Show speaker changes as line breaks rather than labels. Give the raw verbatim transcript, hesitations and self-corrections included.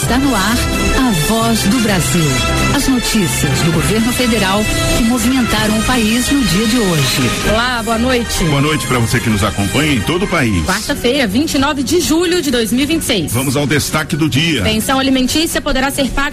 Está no ar a Voz do Brasil. As notícias do governo federal que movimentaram o país no dia de hoje.
Olá, boa noite.
Boa noite para você que nos acompanha em todo o país.
Quarta-feira, vinte e nove de julho de dois mil e vinte e seis.
Vamos ao destaque do dia.
Pensão alimentícia poderá ser paga